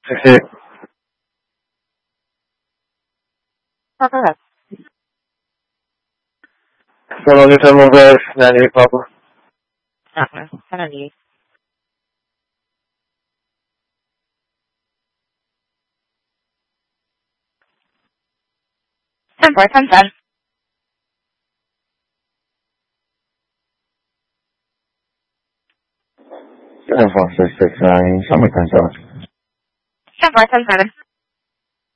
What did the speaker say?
Sì, Okay. sono dietro il mondo di Papa. Okay. Kennedy. 10-4, 10-10. 74669, somebody comes out. 10-4, 10-7.